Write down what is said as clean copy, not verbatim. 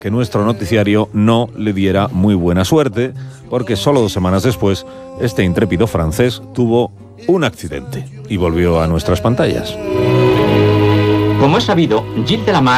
que nuestro noticiario no le diera muy buena suerte, porque solo 2 semanas después, este intrépido francés tuvo un accidente y volvió a nuestras pantallas. Como es sabido, Gilles Delamare